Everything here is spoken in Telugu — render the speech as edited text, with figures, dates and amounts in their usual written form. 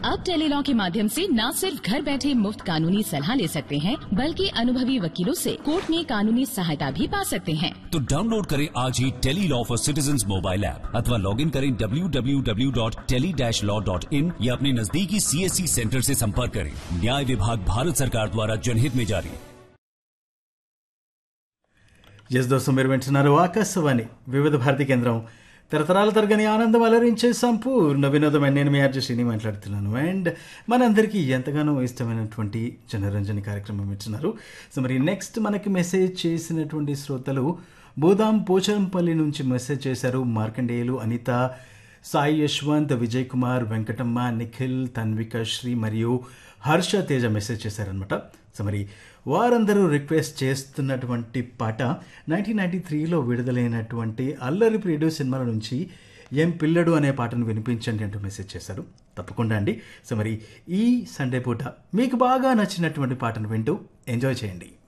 अब टेलीलॉ के माध्यम से न सिर्फ घर बैठे मुफ्त कानूनी सलाह ले सकते हैं, बल्कि अनुभवी वकीलों से कोर्ट में कानूनी सहायता भी पा सकते हैं। तो डाउनलोड करें आज ही Tele-Law for citizens mobile app अथवा लॉग इन करें www.tele-law.in या अपने नजदीकी CSC सेंटर से संपर्क करें। न्याय विभाग भारत सरकार द्वारा जनहित में जारी। ఎస్ దోస్తు మీరు వింటున్నారు ఆకాశవాణి వివిధ భారతి కేంద్రం తరతరాల తరగని ఆనందం అలరించే సంపూర్ణ వినోదమైన నేను మీ ఆర్జే శ్రీని మాట్లాడుతున్నాను. అండ్ మనందరికీ ఎంతగానో ఇష్టమైనటువంటి జనరంజని కార్యక్రమం ఇచ్చినారు. సో మరి నెక్స్ట్ మనకి మెసేజ్ చేసినటువంటి శ్రోతలు బోదాం పోచంపల్లి నుంచి మెసేజ్ చేశారు. మార్కండేయులు, అనిత, సాయి యశ్వంత్, విజయ్ కుమార్, వెంకటమ్మ, నిఖిల్, తన్విక శ్రీ మరియు హర్ష తేజ మెసేజ్ చేశారనమాట. సో మరి వారందరూ రిక్వెస్ట్ చేస్తున్నటువంటి పాట 1993లో విడుదలైనటువంటి అల్లరి ప్రియుడు సినిమాల నుంచి ఏం పిల్లడు అనే పాటను వినిపించండి అంటూ మెసేజ్ చేశారు. తప్పకుండా అండి. సో మరి ఈ సండే పూట మీకు బాగా నచ్చినటువంటి పాటను వింటూ ఎంజాయ్ చేయండి.